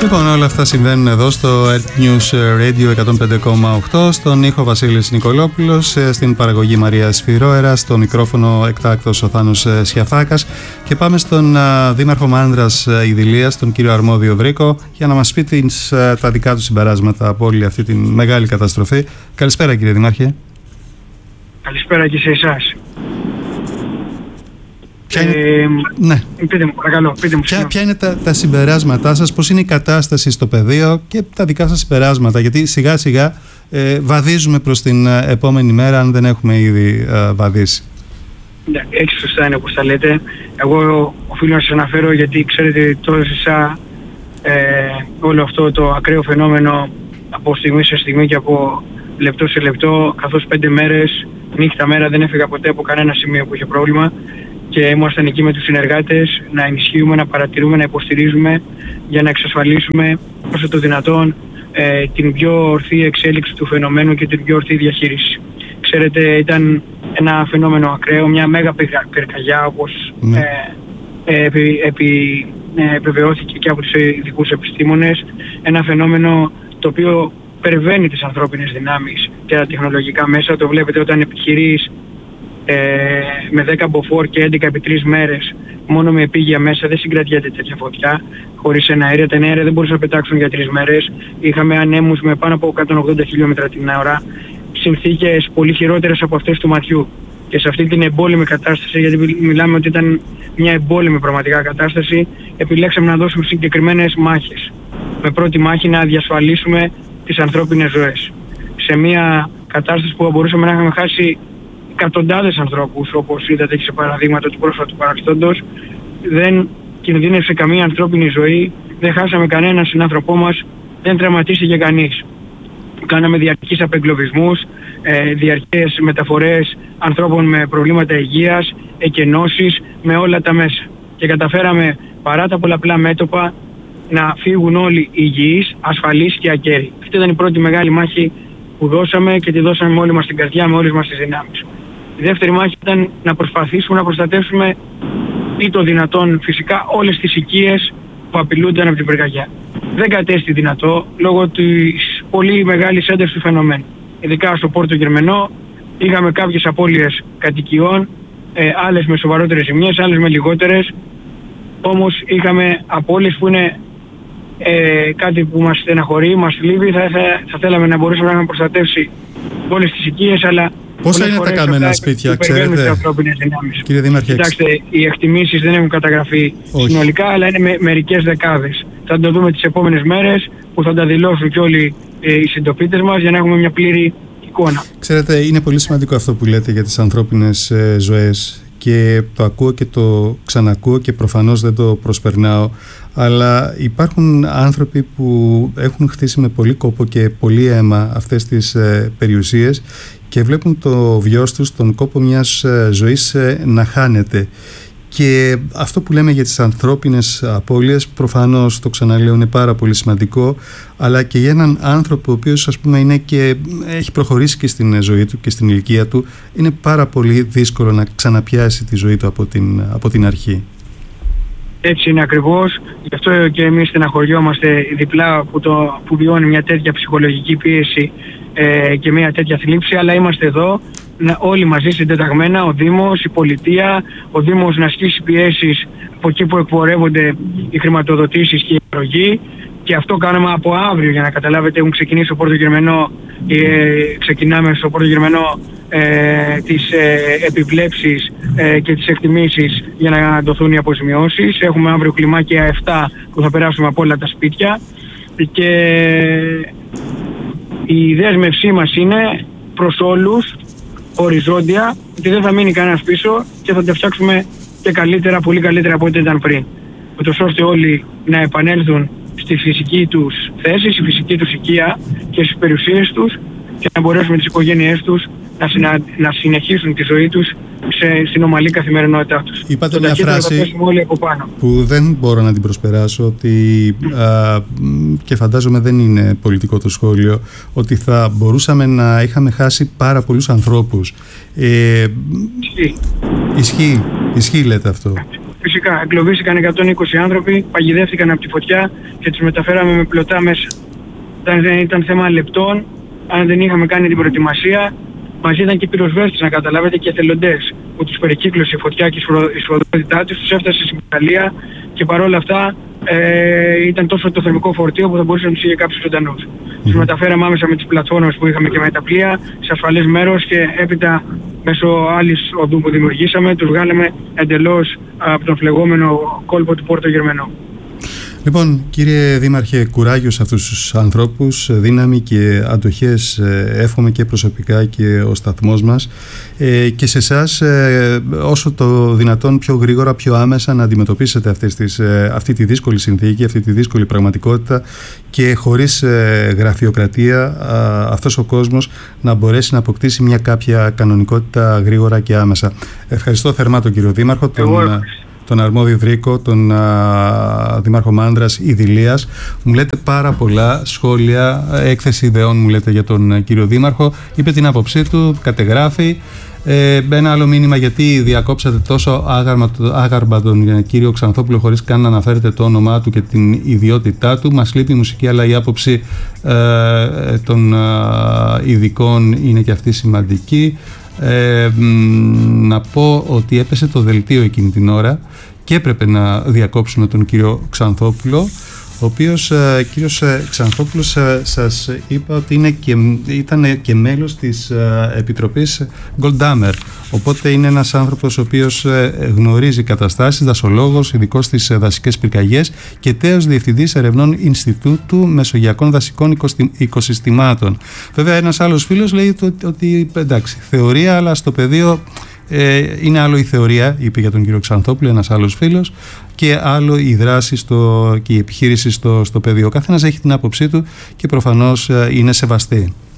Λοιπόν, όλα αυτά συμβαίνουν εδώ στο Earth News Radio 105,8. Στον ήχο Βασίλης Νικολόπουλος, στην παραγωγή Μαρία Σφυρόερα, στο μικρόφωνο εκτάκτος ο Θάνος Σιαφάκας. Και πάμε στον Δήμαρχο Μάνδρας Ιδηλίας, τον κύριο Αρμόδιο Βρίκο, για να μας πει τα δικά του συμπεράσματα από όλη αυτή τη μεγάλη καταστροφή. Καλησπέρα, κύριε Δήμαρχε. Καλησπέρα και σε εσάς. Ναι. Πείτε μου, παρακαλώ. Ποια είναι τα συμπεράσματά σας, πώς είναι η κατάσταση στο πεδίο και τα δικά σας συμπεράσματα, γιατί σιγά σιγά βαδίζουμε προς την επόμενη μέρα, αν δεν έχουμε ήδη βαδίσει. Ναι, έτσι σωστά είναι όπως τα λέτε. Εγώ οφείλω να σας αναφέρω, γιατί ξέρετε τόσα όλο αυτό το ακραίο φαινόμενο από στιγμή σε στιγμή και από λεπτό σε λεπτό, καθώς 5 μέρες, νύχτα μέρα, δεν έφυγα ποτέ από κανένα σημείο που είχε πρόβλημα. Και ήμασταν εκεί με τους συνεργάτες να ενισχύουμε, να παρατηρούμε, να υποστηρίζουμε για να εξασφαλίσουμε όσο το δυνατόν την πιο ορθή εξέλιξη του φαινομένου και την πιο ορθή διαχείριση. Ξέρετε, ήταν ένα φαινόμενο ακραίο, μια μέγα πυρκαγιά, όπως επιβεβαιώθηκε και από τους ειδικούς επιστήμονες. Ένα φαινόμενο το οποίο υπερβαίνει τις ανθρώπινες δυνάμεις και τα τεχνολογικά μέσα. Το βλέπετε όταν επιχειρείς με 10 μποφόρ και 11 επί 3 μέρες μόνο με επίγεια μέσα, δεν συγκρατιέται τέτοια φωτιά. Χωρίς εναέρια, τα εναέρια δεν μπορούσαν να πετάξουν για 3 μέρες. Είχαμε ανέμους με πάνω από 180 χιλιόμετρα την ώρα. Συνθήκες πολύ χειρότερες από αυτές του ματιού. Και σε αυτή την εμπόλεμη κατάσταση, γιατί μιλάμε ότι ήταν μια εμπόλεμη πραγματικά κατάσταση, επιλέξαμε να δώσουμε συγκεκριμένες μάχες. Με πρώτη μάχη να διασφαλίσουμε τις ανθρώπινες ζωές. Σε μια κατάσταση που μπορούσαμε να είχαμε χάσει εκατοντάδες ανθρώπους, όπως είδατε και σε παραδείγματα του πρόσφατου παρελθόντος, δεν κινδύνευσε καμία ανθρώπινη ζωή, δεν χάσαμε κανέναν συνάνθρωπό μας, δεν τραυματίστηκε κανείς. Κάναμε διαρκείς απεγκλωβισμούς, διαρκές μεταφορές ανθρώπων με προβλήματα υγείας, εκενώσεις, με όλα τα μέσα. Και καταφέραμε παρά τα πολλαπλά μέτωπα να φύγουν όλοι υγιείς, ασφαλείς και ακέραιοι. Αυτή ήταν η πρώτη μεγάλη μάχη που δώσαμε και τη δώσαμε με όλη μας την καρδιά, με όλες μας τις δυνάμεις. Η δεύτερη μάχη ήταν να προσπαθήσουμε να προστατεύσουμε ή το δυνατόν φυσικά όλες τις οικίες που απειλούνταν από την πυρκαγιά. Δεν κατέστη δυνατό λόγω της πολύ μεγάλης έντασης του φαινομένου. Ειδικά στο Πόρτο Γερμενό είχαμε κάποιες απώλειες κατοικιών, άλλες με σοβαρότερες ζημιές, άλλες με λιγότερες. Όμως είχαμε απώλειες που είναι κάτι που μας στεναχωρεί, μας θλίβει. Θα θέλαμε να μπορούσαμε να έχουμε προστατεύσει όλες τις οικίες, αλλά πόσα είναι τα καμένα σπίτια, ξέρετε, κύριε Δήμαρχε? Κοιτάξτε, οι εκτιμήσεις δεν έχουν καταγραφεί συνολικά, αλλά είναι μερικές δεκάδες. Θα το δούμε τις επόμενες μέρες που θα τα δηλώσουν και όλοι οι συντοπίτες μας για να έχουμε μια πλήρη εικόνα. Ξέρετε, είναι πολύ σημαντικό αυτό που λέτε για τις ανθρώπινες ζωές και το ακούω και το ξανακούω και προφανώς δεν το προσπερνάω, αλλά υπάρχουν άνθρωποι που έχουν χτίσει με πολύ κόπο και πολύ αίμα αυτές τις περιουσίες και βλέπουν το βιός τους, τον κόπο μιας ζωής να χάνεται. Και αυτό που λέμε για τις ανθρώπινες απώλειες, προφανώς το ξαναλέω, είναι πάρα πολύ σημαντικό, αλλά και για έναν άνθρωπο ο οποίος, ας πούμε, είναι και έχει προχωρήσει και στην ζωή του και στην ηλικία του, είναι πάρα πολύ δύσκολο να ξαναπιάσει τη ζωή του από την αρχή. Έτσι είναι ακριβώς. Γι' αυτό και εμείς στεναχωριόμαστε διπλά που βιώνει μια τέτοια ψυχολογική πίεση και μια τέτοια θλίψη, αλλά είμαστε εδώ όλοι μαζί συντεταγμένα, ο Δήμος, η Πολιτεία, ο Δήμος να ασκήσει πιέσεις από εκεί που εκπορεύονται οι χρηματοδοτήσεις και η εκλογή. Και αυτό κάναμε από αύριο, για να καταλάβετε. Έχουν ξεκινήσει στο Πόρτο Γερμενό, ξεκινάμε στο Πόρτο Γερμενό τις επιβλέψεις και τις εκτιμήσεις για να δοθούν οι αποζημιώσεις. Έχουμε αύριο κλιμάκια 7 που θα περάσουμε από όλα τα σπίτια και η δέσμευσή μας είναι προς όλους, οριζόντια, ότι δεν θα μείνει κανένας πίσω και θα τα φτιάξουμε και καλύτερα, πολύ καλύτερα από ό,τι ήταν πριν. Ούτως ώστε όλοι να επανέλθουν στη φυσική τους θέση, στη φυσική τους οικία και στις περιουσίες τους και να μπορέσουν με τις οικογένειές τους να συνεχίσουν τη ζωή τους στην ομαλή καθημερινότητά τους. Είπατε μια φράση που δεν μπορώ να την προσπεράσω, ότι και φαντάζομαι δεν είναι πολιτικό το σχόλιο, ότι θα μπορούσαμε να είχαμε χάσει πάρα πολλούς ανθρώπους. Ισχύει λέτε αυτό? Φυσικά, εγκλωβίστηκαν 120 άνθρωποι, παγιδεύτηκαν από τη φωτιά και τους μεταφέραμε με πλωτά μέσα. Ήταν θέμα λεπτών, αν δεν είχαμε κάνει την προετοιμασία. Μαζί ήταν και πυροσβέστες, να καταλάβετε, και εθελοντές που τους περικύκλωσε η φωτιά και η σφοδρότητά τους έφτασε στην Ιταλία και παρόλα αυτά ήταν τόσο το θερμικό φορτίο που θα μπορούσε να τους είχε κάψει ζωντανούς. Τους μεταφέραμε άμεσα με τις πλατφόρμες που είχαμε και με τα πλοία σε ασφαλές μέρος και έπειτα μέσω άλλης οδού που δημιουργήσαμε τους βγάλαμε εντελώς από τον φλεγόμενο κόλπο του Πόρτο Γερμενό. Λοιπόν, κύριε Δήμαρχε, κουράγιο σε αυτούς τους ανθρώπους, δύναμη και αντοχές εύχομαι και προσωπικά και ο σταθμός μας και σε εσάς όσο το δυνατόν πιο γρήγορα, πιο άμεσα να αντιμετωπίσετε αυτή τη δύσκολη συνθήκη, αυτή τη δύσκολη πραγματικότητα και χωρίς γραφειοκρατία αυτός ο κόσμος να μπορέσει να αποκτήσει μια κάποια κανονικότητα γρήγορα και άμεσα. Ευχαριστώ θερμά τον κύριο Δήμαρχο, τον αρμόδιο Βρύκο, τον Δήμαρχο Μάνδρας Ιδηλίας. Μου λέτε πάρα πολλά σχόλια, έκθεση ιδεών μου λέτε για τον κύριο Δήμαρχο. Είπε την άποψή του, κατεγράφει. Ένα άλλο μήνυμα, γιατί διακόψατε τόσο άγαρμα τον κύριο Ξανθόπουλο χωρίς καν να αναφέρετε το όνομά του και την ιδιότητά του. Μας λείπει η μουσική, αλλά η άποψη των ειδικών είναι και αυτή σημαντική. Να πω ότι έπεσε το δελτίο εκείνη την ώρα και έπρεπε να διακόψουμε τον κύριο Ξανθόπουλο, ο οποίος κύριος Ξανθόπουλος σας είπα ότι ήταν και μέλος της Επιτροπής Goldhammer, οπότε είναι ένας άνθρωπος ο οποίος γνωρίζει καταστάσεις, δασολόγος, ειδικός στις δασικές πυρκαγιές και τέος διευθυντής ερευνών Ινστιτούτου Μεσογειακών Δασικών Οικοσυστημάτων. Βέβαια ένας άλλος φίλος λέει ότι εντάξει, θεωρία, αλλά στο πεδίο είναι άλλο η θεωρία, είπε για τον κύριο Ξανθόπουλο ένας άλλος φίλος, και άλλο η δράση και η επιχείρηση στο πεδίο. Ο καθένας έχει την άποψή του και προφανώς είναι σεβαστή.